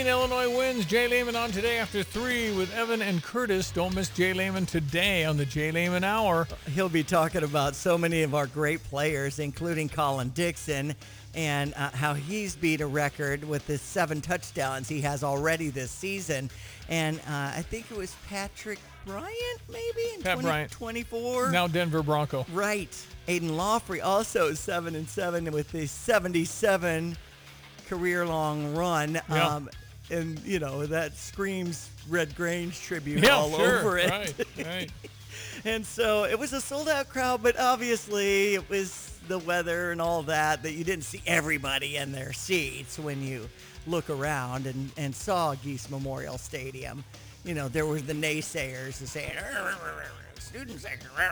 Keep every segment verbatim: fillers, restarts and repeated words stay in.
eighteen, Illinois wins. Jay Lehman on today after three with Evan and Curtis. Don't miss Jay Lehman today on the Jay Lehman Hour. He'll be talking about so many of our great players, including Colin Dixon, and uh, how he's beat a record with the seven touchdowns he has already this season. And uh, I think it was Patrick Bryant, maybe, in Pat twenty Bryant. twenty-four. Now Denver Bronco. Right. Aiden Lawfrey also seven and seven with the seventy-seven career-long run. Yeah. Um, and, you know, that screams Red Grange tribute Yeah, all sure. over it. Right, right. And so it was a sold-out crowd, but obviously it was the weather and all that, that you didn't see everybody in their seats when you look around and, and saw Geese Memorial Stadium. You know, there were the naysayers who saying, students,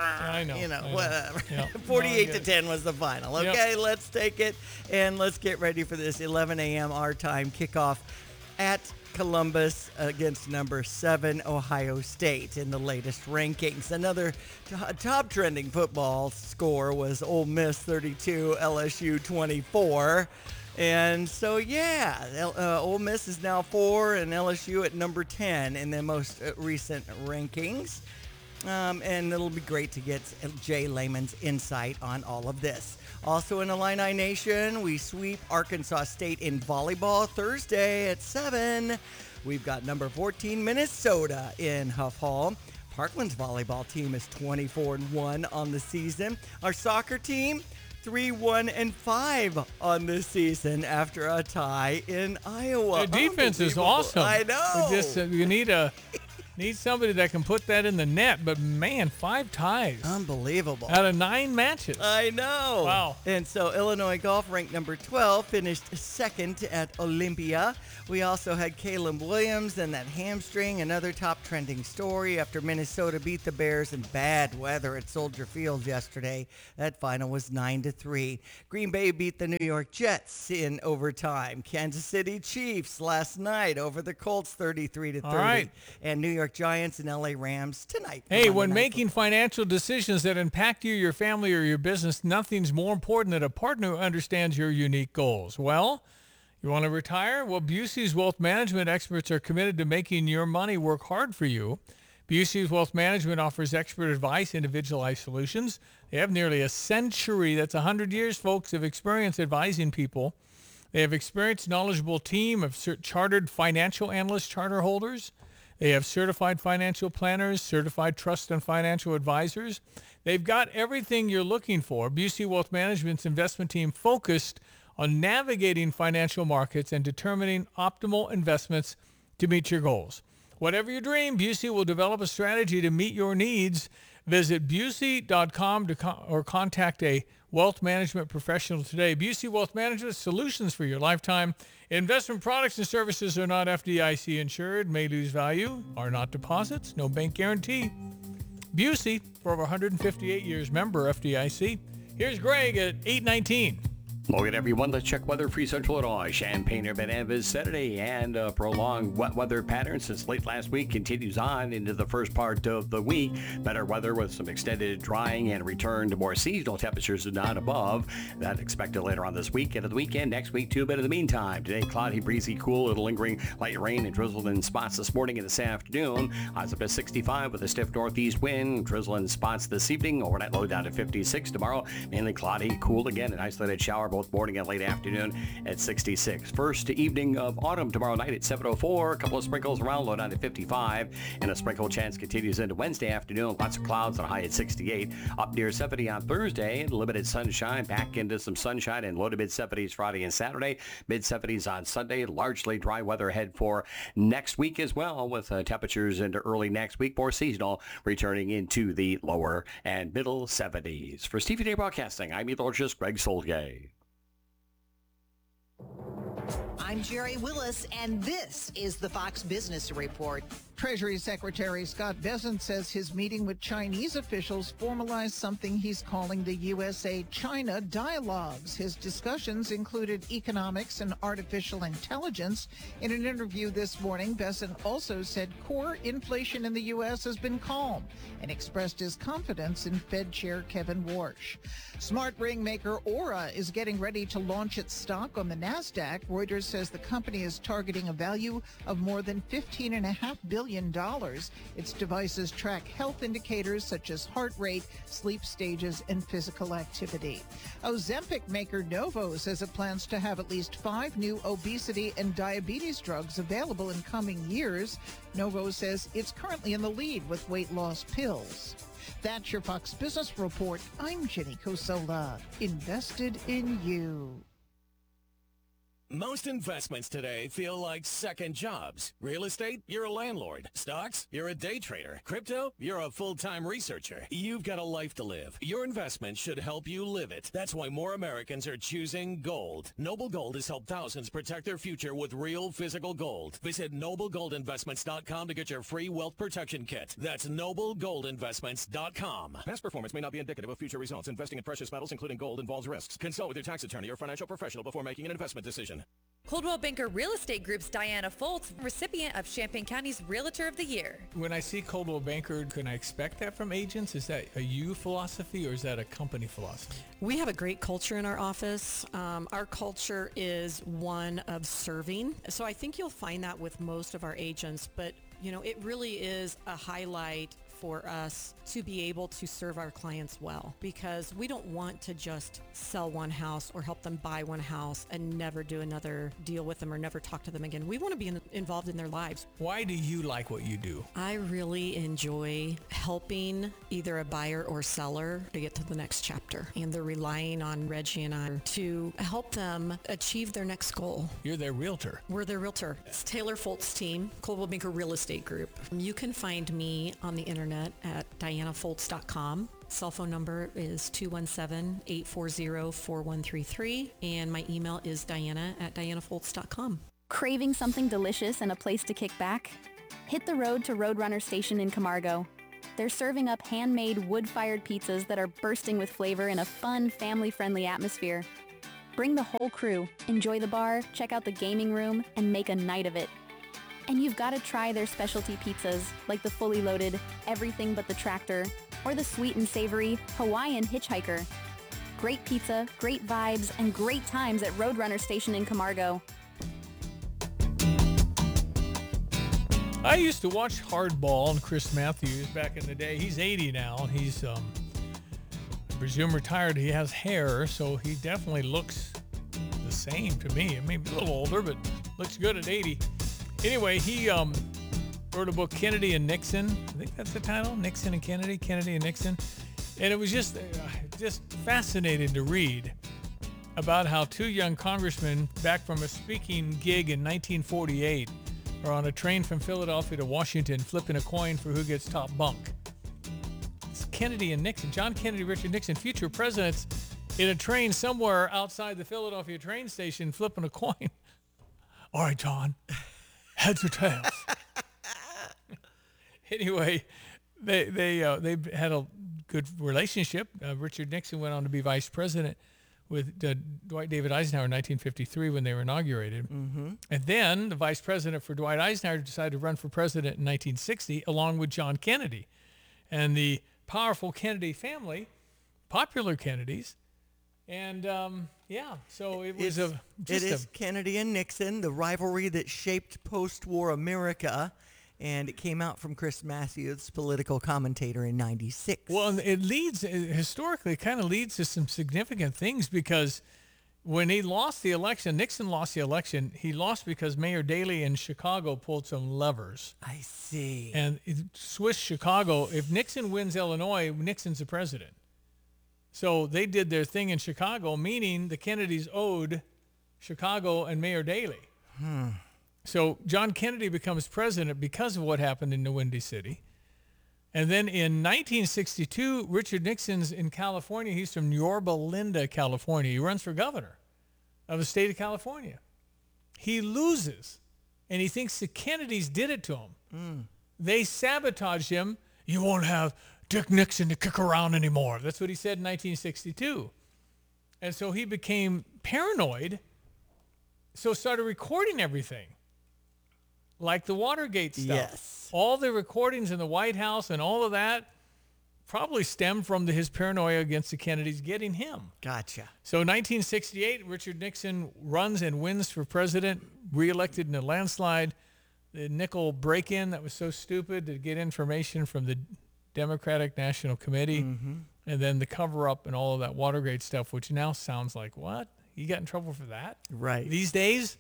I know, you know, I know. whatever. Yeah. forty-eight No, I to get it. ten was the final. Yep. Okay, let's take it and let's get ready for this eleven a.m. our time kickoff at Columbus against number seven Ohio State in the latest rankings. Another t- top trending football score was Ole Miss thirty-two, L S U twenty-four. And so, yeah, L- uh, Ole Miss is now four and L S U at number ten in the most uh, recent rankings. Um, and it'll be great to get Jay Lehman's insight on all of this. Also in Illini Nation, we sweep Arkansas State in volleyball Thursday at seven. We've got number fourteen Minnesota in Huff Hall. Parkland's volleyball team is twenty-four and one on the season. Our soccer team, three one and five on the season after a tie in Iowa. The defense is Unbelievable. awesome. I know. We just, uh, you need a need somebody that can put that in the net. But man, five ties Unbelievable. out of nine matches. I know. Wow. And so Illinois golf ranked number twelve, finished second at Olympia. We also had Caleb Williams and that hamstring, another top trending story after Minnesota beat the Bears in bad weather at Soldier Field yesterday. That final was nine to three. Green Bay beat the New York Jets in overtime. Kansas City Chiefs last night over the Colts thirty-three to thirty. All right. And New York Giants and L A Rams tonight. for Hey, Monday when Night making financial decisions that impact you, your family, or your business, nothing's more important than a partner who understands your unique goals. Well, you want to retire? Well, Busey's Wealth Management experts are committed to making your money work hard for you. Busey's Wealth Management offers expert advice, individualized solutions. They have nearly a century, that's one hundred years, folks, of experience advising people. They have experienced, knowledgeable team of cert- chartered financial analysts, charter holders. They have certified financial planners, certified trust and financial advisors. They've got everything you're looking for. Busey Wealth Management's investment team focused on navigating financial markets and determining optimal investments to meet your goals. Whatever your dream, Busey will develop a strategy to meet your needs. Visit Busey dot com to con- or contact a wealth management professional today. Busey Wealth Management, solutions for your lifetime. Investment products and services are not F D I C insured, may lose value, are not deposits, no bank guarantee. Busey, for over one hundred fifty-eight years, member F D I C. Here's Greg at eight nineteen. Look at everyone. Let's check weather. Free Central Illinois, Champaign, Urbana, Saturday, and a prolonged wet weather pattern since late last week continues on into the first part of the week. Better weather with some extended drying and return to more seasonal temperatures and not above. That expected later on this week and of the weekend. Next week, too. But in the meantime, today, cloudy, breezy, cool, a little lingering light rain and drizzle in spots this morning and this afternoon. Highs up to sixty-five with a stiff northeast wind. Drizzle in spots this evening. Overnight low down to fifty-six. Tomorrow, mainly cloudy, cool again, an isolated shower both morning and late afternoon at sixty-six. First evening of autumn tomorrow night at seven oh four. A couple of sprinkles around, low down to fifty-five. And a sprinkle chance continues into Wednesday afternoon. Lots of clouds and a high at sixty-eight. Up near seventy on Thursday. Limited sunshine. Back into some sunshine and low to mid seventies Friday and Saturday. mid seventies on Sunday. Largely dry weather ahead for next week as well, with uh, temperatures into early next week. More seasonal, returning into the lower and middle seventies. For Stevie Day Broadcasting, I'm meteorologist Greg Solgay. I'm Jerry Willis, and this is the Fox Business Report. Treasury Secretary Scott Bessent says his meeting with Chinese officials formalized something he's calling the U S A-China dialogues. His discussions included economics and artificial intelligence. In an interview this morning, Bessent also said core inflation in the U S has been calm and expressed his confidence in Fed Chair Kevin Warsh. Smart ring maker Aura is getting ready to launch its stock on the NASDAQ. Reuters says the company is targeting a value of more than fifteen point five billion dollars. Its devices track health indicators such as heart rate, sleep stages, and physical activity. Ozempic maker Novo says it plans to have at least five new obesity and diabetes drugs available in coming years. Novo says it's currently in the lead with weight loss pills. That's your Fox Business Report. I'm Jenny Cosola. Invested in you. Most investments today feel like second jobs. Real estate, you're a landlord. Stocks, you're a day trader. Crypto, you're a full-time researcher. You've got a life to live. Your investment should help you live it. That's why more Americans are choosing gold. Noble Gold has helped thousands protect their future with real physical gold. Visit noble gold investments dot com to get your free wealth protection kit. That's noble gold investments dot com. Past performance may not be indicative of future results. Investing in precious metals, including gold, involves risks. Consult with your tax attorney or financial professional before making an investment decision. Coldwell Banker Real Estate Group's Diana Foltz, recipient of Champaign County's Realtor of the Year. When I see Coldwell Banker, can I expect that from agents? Is that a you philosophy or is that a company philosophy? We have a great culture in our office. Um, our culture is one of serving. So I think you'll find that with most of our agents, but you know, it really is a highlight for us to be able to serve our clients well, because we don't want to just sell one house or help them buy one house and never do another deal with them or never talk to them again. We want to be in, involved in their lives. Why do you like what you do? I really enjoy helping either a buyer or seller to get to the next chapter, and they're relying on Reggie and I to help them achieve their next goal. You're their realtor. We're their realtor. It's Taylor Foltz team, Coldwell Banker Real Estate Group. You can find me on the internet at diana foltz dot com. Cell phone number is two one seven, eight four zero, four one three three, and my email is diana at diana foltz dot com. Craving something delicious and a place to kick back? Hit the road to Roadrunner Station in Camargo. They're serving up handmade wood-fired pizzas that are bursting with flavor in a fun, family-friendly atmosphere. Bring the whole crew, enjoy the bar, check out the gaming room, and make a night of it. And you've got to try their specialty pizzas, like the fully loaded Everything But the Tractor, or the sweet and savory Hawaiian Hitchhiker. Great pizza, great vibes, and great times at Roadrunner Station in Camargo. I used to watch Hardball and Chris Matthews back in the day. He's eighty now, and he's, um, I presume, retired. He has hair, so he definitely looks the same to me. Maybe a little older, but looks good at eighty. Anyway, he um, wrote a book, Kennedy and Nixon. I think that's the title, Nixon and Kennedy, Kennedy and Nixon. And it was just, uh, just fascinating to read about how two young congressmen back from a speaking gig in nineteen forty-eight are on a train from Philadelphia to Washington flipping a coin for who gets top bunk. It's Kennedy and Nixon, John Kennedy, Richard Nixon, future presidents in a train somewhere outside the Philadelphia train station flipping a coin. All right, John. Heads or tails? Anyway, they they uh, they had a good relationship. Uh, Richard Nixon went on to be vice president with uh, Dwight David Eisenhower in nineteen fifty-three when they were inaugurated. Mm-hmm. And then the vice president for Dwight Eisenhower decided to run for president in nineteen sixty along with John Kennedy. And the powerful Kennedy family, popular Kennedys, and um, yeah, so it was it's, a just it is a, Kennedy and Nixon, the rivalry that shaped post-war America, and it came out from Chris Matthews, political commentator in ninety-six. Well, it leads historically, it kind of leads to some significant things, because when he lost the election, Nixon lost the election. He lost because Mayor Daley in Chicago pulled some levers. I see. And it, Swiss Chicago, if Nixon wins Illinois, Nixon's the president. So they did their thing in Chicago, meaning the Kennedys owed Chicago and Mayor Daley. Hmm. So John Kennedy becomes president because of what happened in the Windy City. And then in nineteen sixty-two, Richard Nixon's in California. He's from Yorba Linda, California. He runs for governor of the state of California. He loses, and he thinks the Kennedys did it to him. Mm. they sabotaged him. You won't have Dick Nixon to kick around anymore. That's what he said in nineteen sixty-two. And so he became paranoid, so started recording everything, like the Watergate stuff. Yes. All the recordings in the White House and all of that probably stemmed from the, his paranoia against the Kennedys getting him. Gotcha. So nineteen sixty-eight, Richard Nixon runs and wins for president, reelected in a landslide. The nickel break-in that was so stupid to get information from the Democratic National Committee, Mm-hmm. and then the cover-up and all of that Watergate stuff, which now sounds like, what? You got in trouble for that? Right. These days?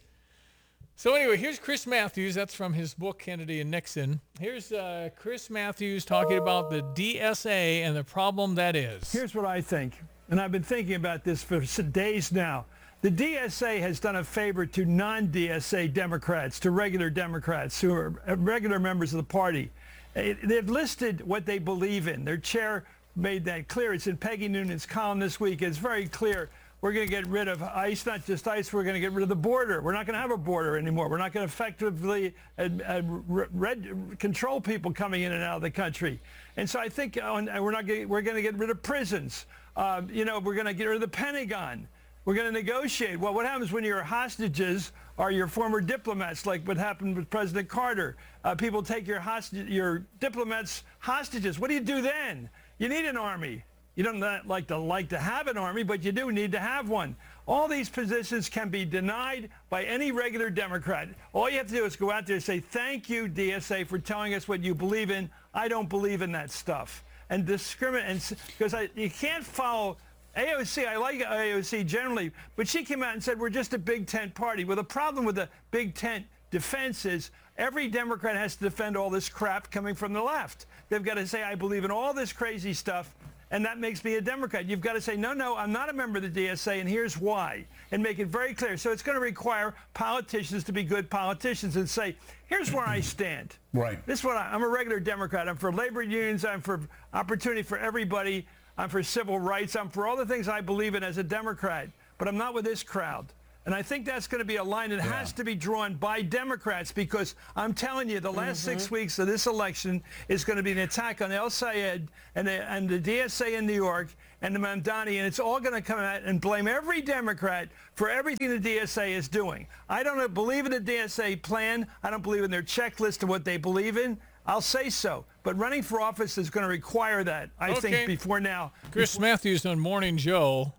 So anyway, here's Chris Matthews. That's from his book, Kennedy and Nixon. Here's uh, Chris Matthews talking about the D S A and the problem that is. Here's what I think, and I've been thinking about this for days now. The D S A has done a favor to non-D S A Democrats, to regular Democrats who are regular members of the party. They've listed what they believe in. Their chair made that clear. It's in Peggy Noonan's column this week. It's very clear. We're going to get rid of ICE, not just ICE. We're going to get rid of the border. We're not going to have a border anymore. We're not going to effectively uh, uh, red, control people coming in and out of the country. And so I think uh, we're not. Getting, we're going to get rid of prisons. Uh, you know, we're going to get rid of the Pentagon. We're going to negotiate. Well, what happens when your hostages are your former diplomats, like what happened with President Carter? Uh, people take your hostage, your diplomats hostages. What do you do then? You need an army. You don't not like to like to have an army, but you do need to have one. All these positions can be denied by any regular Democrat. All you have to do is go out there and say, thank you, D S A, for telling us what you believe in. I don't believe in that stuff. And discriminate, because you can't follow A O C. I like A O C generally, but she came out and said, we're just a big tent party. Well, the problem with the big tent defense is every Democrat has to defend all this crap coming from the left. They've got to say, I believe in all this crazy stuff, and that makes me a Democrat. You've got to say, no, no, I'm not a member of the D S A, and here's why, and make it very clear. So it's going to require politicians to be good politicians and say, here's where I stand. Right. This is what I, I'm a regular Democrat. I'm for labor unions. I'm for opportunity for everybody. I'm for civil rights. I'm for all the things I believe in as a Democrat, but I'm not with this crowd. And I think that's going to be a line that yeah. has to be drawn by Democrats, because I'm telling you, the last mm-hmm. six weeks of this election is going to be an attack on El Sayed and the, and the D S A in New York and the Mamdani, and it's all going to come out and blame every Democrat for everything the D S A is doing. I don't believe in the D S A plan. I don't believe in their checklist of what they believe in. I'll say so. But running for office is going to require that, I okay. think, before now. Chris before- Matthews on Morning Joe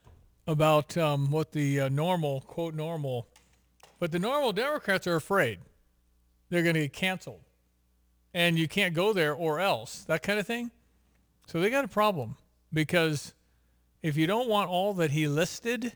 about um, what the uh, normal, quote, normal, but the normal Democrats are afraid they're going to get canceled. And you can't go there or else, that kind of thing. So they got a problem, because if you don't want all that he listed,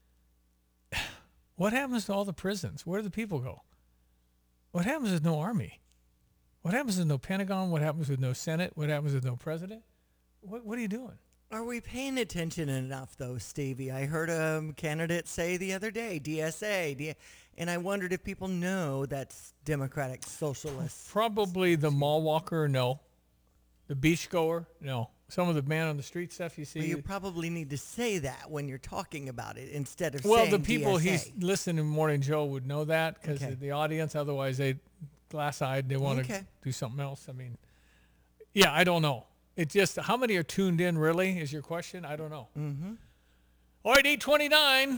what happens to all the prisons? Where do the people go? What happens with no army? What happens with no Pentagon? What happens with no Senate? What happens with no president? What, what are you doing? Are we paying attention enough, though, Stevie? I heard a candidate say the other day, D S A, D- and I wondered if people know that's Democratic Socialists. Probably the mall walker, no. The beach goer, no. Some of the man on the street stuff you see. Well, you probably need to say that when you're talking about it instead of well, saying the people D S A. he's listening to Morning Joe would know that, because Okay. the audience, otherwise they glass-eyed, they want Okay. to do something else. I mean, yeah, I don't know. It just, how many are tuned in, really, is your question? I don't know. Mm-hmm. All right, eight twenty-nine.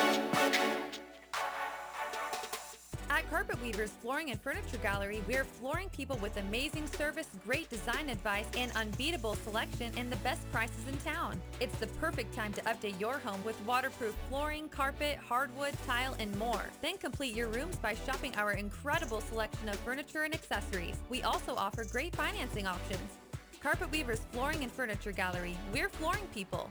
At Carpet Weavers Flooring and Furniture Gallery, we're flooring people with amazing service, great design advice, and unbeatable selection and the best prices in town. It's the perfect time to update your home with waterproof flooring, carpet, hardwood, tile, and more. Then complete your rooms by shopping our incredible selection of furniture and accessories. We also offer great financing options. Carpet Weavers Flooring and Furniture Gallery. We're flooring people.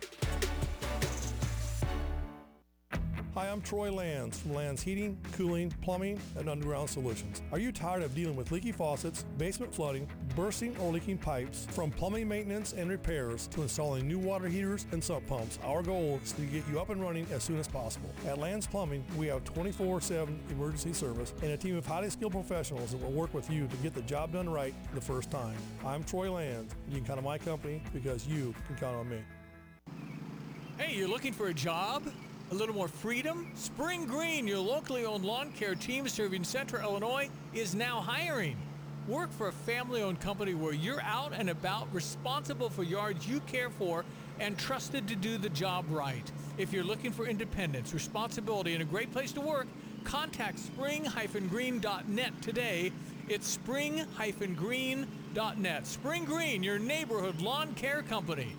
Hi, I'm Troy Lands from Lands Heating, Cooling, Plumbing, and Underground Solutions. Are you tired of dealing with leaky faucets, basement flooding, bursting or leaking pipes? From plumbing maintenance and repairs to installing new water heaters and sump pumps, our goal is to get you up and running as soon as possible. At Lands Plumbing, we have twenty-four seven emergency service and a team of highly skilled professionals that will work with you to get the job done right the first time. I'm Troy Lands, and you can count on my company because you can count on me. Hey, you're looking for a job? A little more freedom? Spring Green, your locally owned lawn care team serving Central Illinois, is now hiring. Work for a family-owned company where you're out and about, responsible for yards you care for, and trusted to do the job right. If you're looking for independence, responsibility, and a great place to work, contact spring dash green dot net today. It's spring dash green dot net. Spring Green, your neighborhood lawn care company.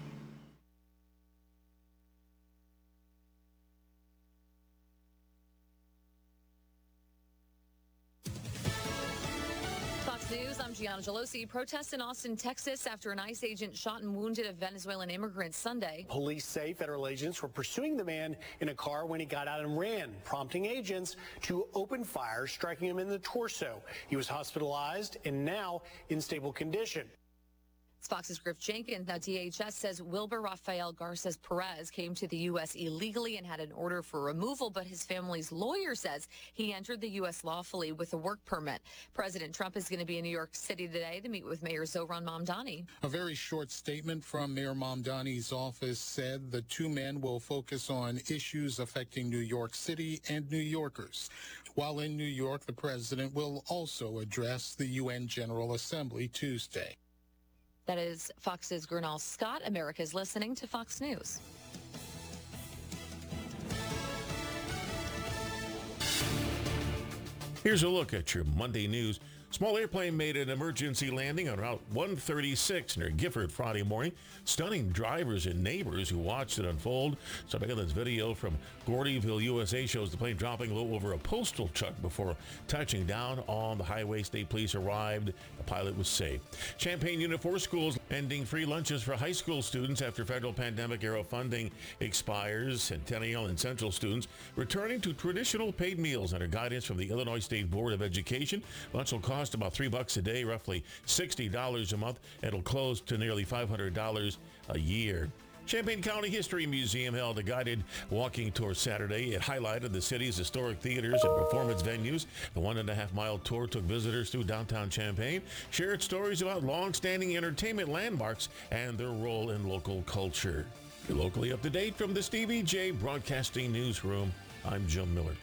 Fox News, I'm Gianna Gelosi. Protests in Austin, Texas after an ICE agent shot and wounded a Venezuelan immigrant Sunday. Police say federal agents were pursuing the man in a car when he got out and ran, prompting agents to open fire, striking him in the torso. He was hospitalized and now in stable condition. It's Fox's Griff Jenkins. Now, D H S says Wilber Rafael Garces Perez came to the U S illegally and had an order for removal, but his family's lawyer says he entered the U S lawfully with a work permit. President Trump is going to be in New York City today to meet with Mayor Zohran Mamdani. A very short statement from Mayor Mamdani's office said the two men will focus on issues affecting New York City and New Yorkers. While in New York, the president will also address the U N General Assembly Tuesday. That is Fox's Gernal Scott. America's listening to Fox News. Here's a look at your Monday news. Small airplane made an emergency landing on Route one thirty-six near Gifford Friday morning, stunning drivers and neighbors who watched it unfold. So back on this video from Gordyville, U S A shows the plane dropping low over a postal truck before touching down on the highway. State police arrived. The pilot was safe. Champaign Unit four schools ending free lunches for high school students after federal pandemic-era funding expires. Centennial and Central students returning to traditional paid meals under guidance from the Illinois State Board of Education. Lunch will cost about three bucks a day, roughly sixty dollars a month. It'll close to nearly five hundred dollars a year. Champaign County History Museum held a guided walking tour Saturday. It highlighted the city's historic theaters and performance venues. The one and a half mile tour took visitors through downtown Champaign, shared stories about long-standing entertainment landmarks and their role in local culture. You're locally up to date from the Stevie J Broadcasting Newsroom. I'm Jim Miller.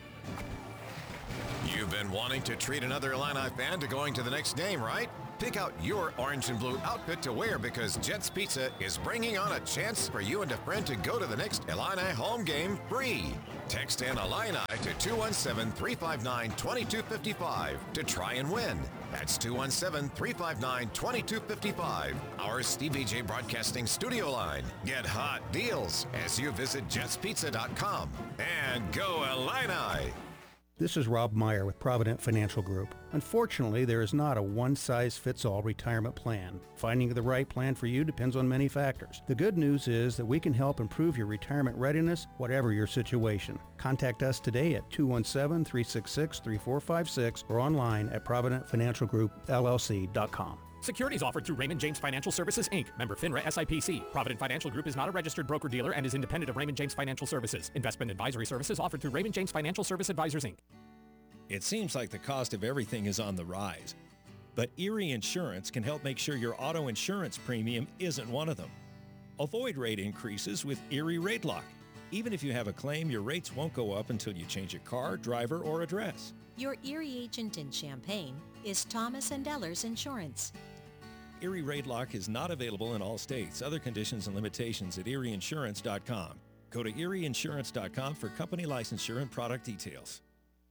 You've been wanting to treat another Illini fan to going to the next game, right? Pick out your orange and blue outfit to wear because Jet's Pizza is bringing on a chance for you and a friend to go to the next Illini home game free. Text in Illini to two one seven, three five nine, two two five five to try and win. That's two one seven, three five nine, two two five five. Our Stevie J Broadcasting studio line. Get hot deals as you visit jets pizza dot com. And go Illini! This is Rob Meyer with Provident Financial Group. Unfortunately, there is not a one-size-fits-all retirement plan. Finding the right plan for you depends on many factors. The good news is that we can help improve your retirement readiness, whatever your situation. Contact us today at two one seven, three six six, three four five six or online at provident financial group L L C dot com. Securities offered through Raymond James Financial Services, Incorporated. Member FINRA S I P C. Provident Financial Group is not a registered broker-dealer and is independent of Raymond James Financial Services. Investment advisory services offered through Raymond James Financial Service Advisors, Incorporated. It seems like the cost of everything is on the rise. But Erie Insurance can help make sure your auto insurance premium isn't one of them. Avoid rate increases with Erie Rate Lock. Even if you have a claim, your rates won't go up until you change your car, driver, or address. Your Erie agent in Champaign is Thomas and Ellers Insurance. Erie Rate Lock is not available in all states. Other conditions and limitations at erie insurance dot com. Go to erie insurance dot com for company licensure and product details.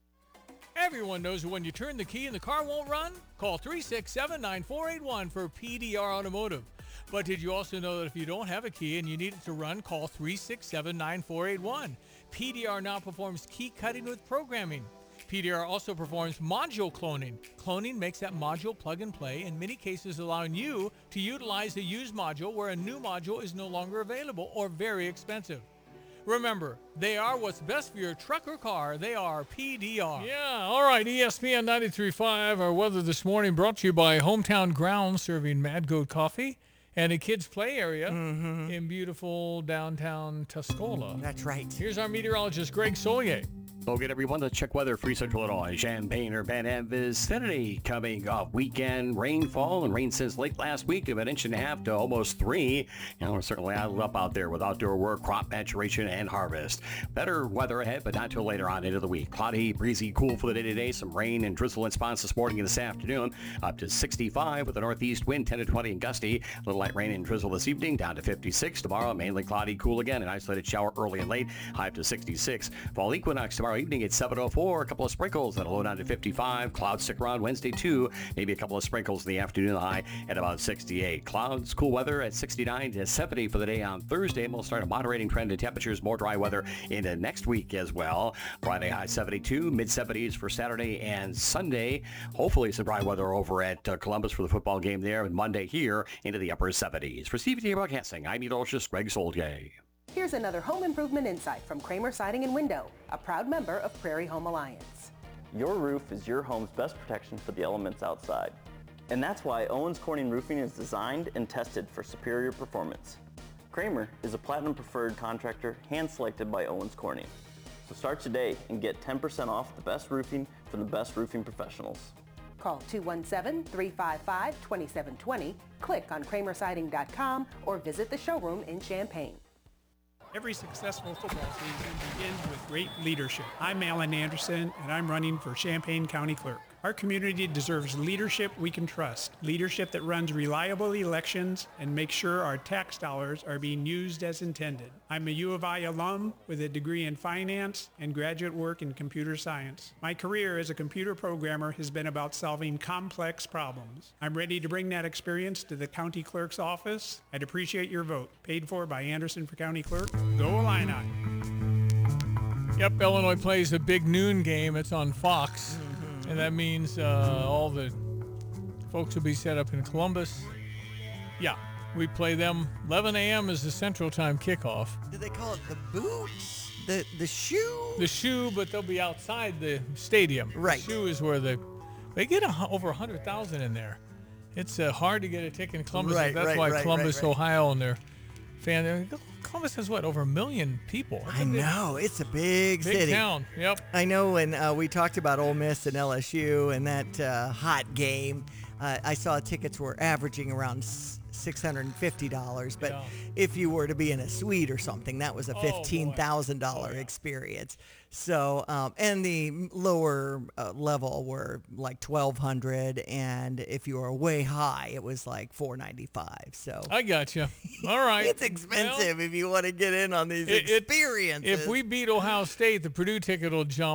Everyone knows that when you turn the key and the car won't run, call three six seven, nine four eight one for P D R Automotive. But did you also know that if you don't have a key and you need it to run, call three six seven, nine four eight one. P D R now performs key cutting with programming. P D R also performs module cloning. Cloning makes that module plug and play, in many cases allowing you to utilize a used module where a new module is no longer available or very expensive. Remember, they are what's best for your truck or car. They are P D R. Yeah, all right, E S P N ninety-three point five. Our weather this morning brought to you by Hometown Grounds, serving Mad Goat Coffee and a kids' play area mm-hmm. in beautiful downtown Tuscola. That's right. Here's our meteorologist, Greg Solier. Logan, everyone, let's check weather. Free Central Illinois, Champaign, Urbana vicinity coming off weekend rainfall and rain since late last week of an inch and a half to almost three. And we're certainly up out there with outdoor work, crop maturation, and harvest. Better weather ahead, but not till later on into the week. Cloudy, breezy, cool for the day today. Some rain and drizzle in spots this morning and this afternoon. Up to sixty-five with a northeast wind, ten to twenty and gusty. A little light rain and drizzle this evening, down to fifty-six. Tomorrow, mainly cloudy, cool again. An isolated shower early and late, high up to sixty-six. Fall equinox tomorrow evening at seven oh four. A couple of sprinkles and a low down to fifty-five. Clouds stick around Wednesday too. Maybe a couple of sprinkles in the afternoon, high at about sixty-eight. Clouds, cool weather at sixty-nine to seventy for the day on Thursday. And we'll start a moderating trend in temperatures. More dry weather into next week as well. Friday high seventy-two, mid seventies for Saturday and Sunday. Hopefully some dry weather over at uh, Columbus for the football game there. And Monday here into the upper seventies. For C B T Broadcasting, I'm meteorologist Greg Solgay. Here's another home improvement insight from Kramer Siding and Window, a proud member of Prairie Home Alliance. Your roof is your home's best protection for the elements outside. And that's why Owens Corning Roofing is designed and tested for superior performance. Kramer is a platinum preferred contractor hand-selected by Owens Corning. So start today and get ten percent off the best roofing from the best roofing professionals. Call two one seven, three five five, two seven two zero, click on kramer siding dot com, or visit the showroom in Champaign. Every successful football season begins with great leadership. I'm Alan Anderson, and I'm running for Champaign County Clerk. Our community deserves leadership we can trust, leadership that runs reliable elections and makes sure our tax dollars are being used as intended. I'm a U of I alum with a degree in finance and graduate work in computer science. My career as a computer programmer has been about solving complex problems. I'm ready to bring that experience to the county clerk's office. I'd appreciate your vote. Paid for by Anderson for County Clerk. Go Illini! Yep, Illinois plays a big noon game. It's on Fox. And that means uh, all the folks will be set up in Columbus. Yeah, we play them. eleven a.m. is the Central Time kickoff. Do they call it the boots? The the shoe? The shoe, but they'll be outside the stadium. Right. The shoe is where they they get a, over one hundred thousand in there. It's uh, hard to get a ticket in Columbus. Right, That's right, why right, Columbus, right, right. Ohio, and their fan. Columbus has what, over a million people? I know, it's a big, Big city. town, yep. I know when uh, we talked about Ole Miss and L S U and that uh, hot game, uh, I saw tickets were averaging around six hundred fifty dollars. But Yeah. if you were to be in a suite or something, that was a Oh, fifteen thousand dollars experience. So, um, and the lower uh, level were like twelve hundred dollars, and if you were way high, it was like four ninety-five. So I got you. All right. it's expensive if you want to get in on these It- it- experiences. If we beat Ohio State, the Purdue ticket will jump